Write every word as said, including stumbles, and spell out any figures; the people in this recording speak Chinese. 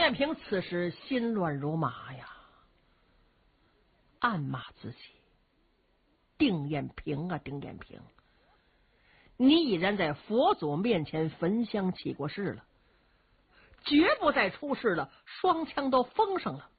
艳平此时心乱如麻呀，暗骂自己：丁艳平啊，丁艳平，你已然在佛祖面前焚香起过誓了，绝不再出事了，双枪都封上了。